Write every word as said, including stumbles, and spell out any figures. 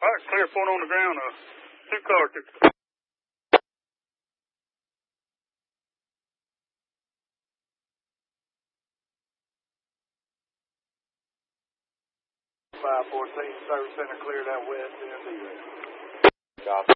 All right, clear point on the ground. Uh, two cars. five fourteen, service center cleared out west. Copy.